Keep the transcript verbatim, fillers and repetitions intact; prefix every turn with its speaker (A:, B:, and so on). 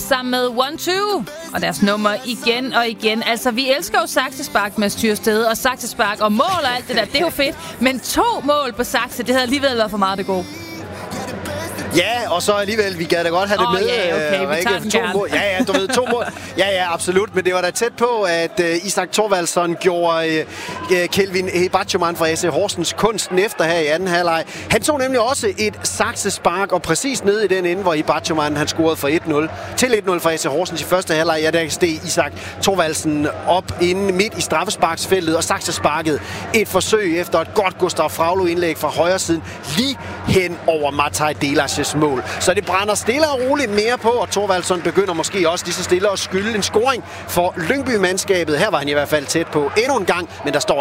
A: sammen med One Two og deres nummer igen og igen. Altså, vi elsker jo saksespark med Styrsted og saksespark og mål og alt det der. Det er jo fedt. Men to mål på sakse, det havde alligevel været for meget det gode.
B: Ja, og så alligevel, vi gad da godt have det
A: oh,
B: med.
A: Ja, okay, vi tager den
B: to
A: gerne.
B: mål. Ja, ja, du ved, to mål. Ja, ja, absolut. Men det var da tæt på, at uh, Isak Thorvaldsson gjorde uh, Kelvin Hebachoman fra A C Horsens kunsten efter her i anden halvleg. Han tog nemlig også et saksespark, og præcis nede i den ende, hvor Hebachoman han scorede for et nul. Til et nul fra A C Horsens i første halvleg. Ja, der steg Isak Thorvaldsen op inde midt i straffesparksfeltet og saksesparket et forsøg efter et godt Gustav Fraglo-indlæg fra højre siden lige hen over Mataj Delas mål. Så det brænder stille og roligt mere på, og Thorvaldsson begynder måske også lige så stille at skylde en scoring for Lyngby-mandskabet. Her var han i hvert fald tæt på endnu en gang, men der står